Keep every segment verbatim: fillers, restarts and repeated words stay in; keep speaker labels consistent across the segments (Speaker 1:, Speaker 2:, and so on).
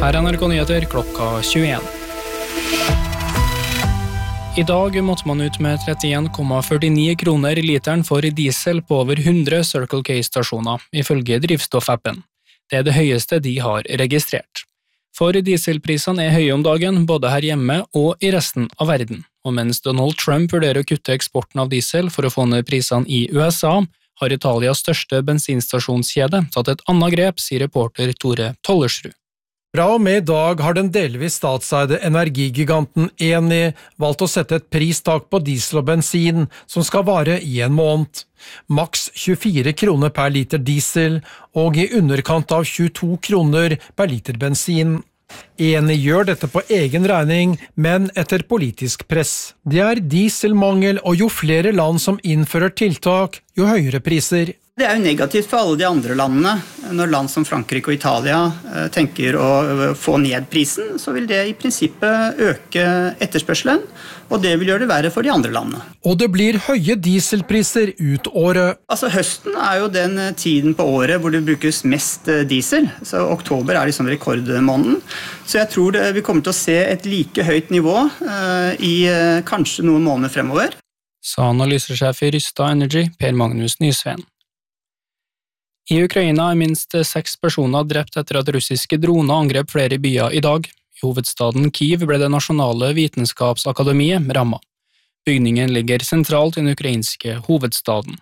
Speaker 1: Her er N R K Nyheter klokka tjueen. I dag måtte man ut med trettien komma førtini kroner literen for diesel på over hundre Circle K-stasjoner, ifølge drivstoffappen. Det er det høyeste de har registrert. For dieselprisene er høye om dagen, både her hjemme og i resten av verden. Og mens Donald Trump vurderer å kutte eksporten av diesel for å få ned prisene i U S A, har Italias største bensinstasjonskjede tatt et annet grep, sier reporter Tore Tollersrud.
Speaker 2: Fra og med i dag har den delvis statseide energigiganten Eni valgt å sette et pristak på diesel og bensin som skal vare i en måned. Maks tjuefire kroner per liter diesel og i underkant av tjueto kroner per liter bensin. Eni gjør dette på egen regning, men etter politisk press. Det er dieselmangel, og jo flere land som innfører tiltak, jo høyere priser.
Speaker 3: Det er jo negativt for alle de andre landene. Når land som Frankrike og Italia tenker å få ned prisen, så vil det i prinsippet øke etterspørselen, og det vil gjøre det verre for de andre landene.
Speaker 2: Og det blir høye dieselpriser ut året.
Speaker 3: Altså Høsten er jo den tiden på året hvor det brukes mest diesel, så oktober er liksom rekordmåneden. Så jeg tror det, vi kommer til å se et like høyt nivå uh, i uh, kanskje noen måneder fremover.
Speaker 1: Sa analysesjef i Rystad Energy, Per Magnus Nysveen. I Ukraina er minst seks personer drept etter at russiske droner angrep flere byer i dag. I hovedstaden Kyiv ble det nasjonale vitenskapsakademiet rammet. Bygningen ligger sentralt i den ukrainske hovedstaden.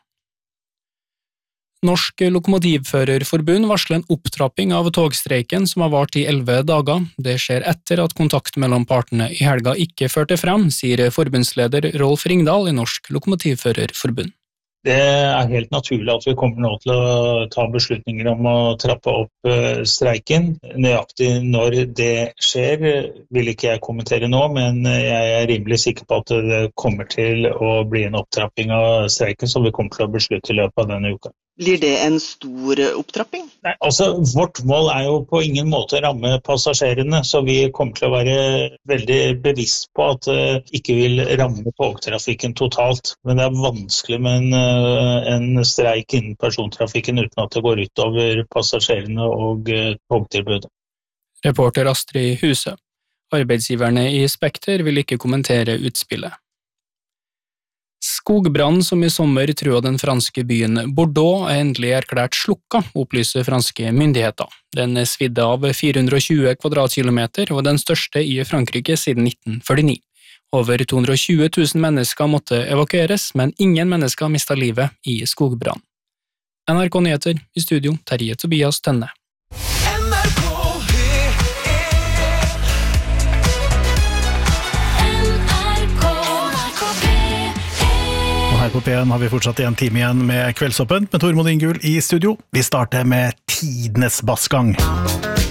Speaker 1: Norsk Lokomotivførerforbund varsler en opptrapping av togstreiken som har vart i elleve dager. Det skjer etter at kontakt mellom partene i helga ikke førte frem, sier forbundsleder Rolf Ringdal i Norsk Lokomotivførerforbund.
Speaker 4: Det er helt naturlig at vi kommer nå til å ta beslutninger om å trappe opp streiken. Nøyaktig når det skjer vil ikke jeg kommentere nå, men jeg er rimelig sikker på at det kommer til å bli en opptrapping av streiken som vi kommer til å beslutte i løpet av denne uka.
Speaker 5: Blir det en stor opptrapping?
Speaker 4: Nei, altså vårt mål er jo på ingen måte å ramme passasjerene, så vi kommer til å være veldig bevisst på at det uh, ikke vil ramme togtrafikken totalt. Men det er vanskelig med en, uh, en streik innen persontrafikken uten at det går ut over passasjerene og uh, togtilbudet.
Speaker 1: Reporter Astrid Huse. Arbeidsgiverne i Spekter vil ikke kommentere utspillet. Skogbrand som i sommer truet den franske byen Bordeaux er endelig erklært slukka, opplyser franske myndigheter. Den svidde av fire hundre og tjue kvadratkilometer og den største i Frankrike siden nitten førtini. Over to hundre og tjue tusen mennesker måtte evakueres, men ingen mennesker mistet livet i skogbrand. N R K Nyheter i studio, Terje Tobias Tønne.
Speaker 6: Her på P en har vi fortsatt en time igjen med Kveldsåpent med Tormod Ingull i studio. Vi starter med tidenes bassgang.